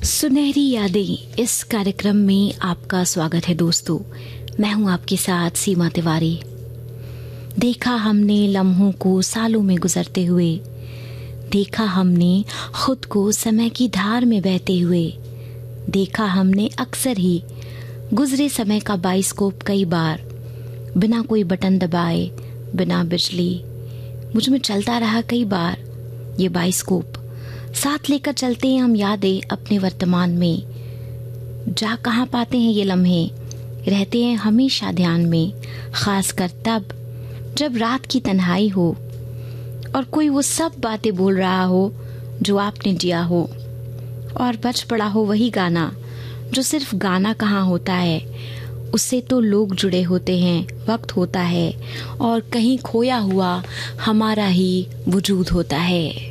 सुनहरी यादें इस कार्यक्रम में आपका स्वागत है दोस्तों। मैं हूं आपके साथ सीमा तिवारी। देखा हमने लम्हों को सालों में गुजरते हुए, देखा हमने खुद को समय की धार में बहते हुए, देखा हमने अक्सर ही गुजरे समय का बाइस्कोप कई बार, बिना कोई बटन दबाए, बिना बिजली मुझ में चलता रहा कई बार। ये बाइस्कोप साथ लेकर चलते हैं हम यादें अपने वर्तमान में। जा कहाँ पाते हैं ये लम्हे, रहते हैं हमेशा ध्यान में, खास कर तब जब रात की तन्हाई हो और कोई वो सब बातें बोल रहा हो जो आपने जिया हो, और बज पड़ा हो वही गाना जो सिर्फ गाना कहाँ होता है, उससे तो लोग जुड़े होते हैं, वक्त होता है और कहीं खोया हुआ हमारा ही वजूद होता है।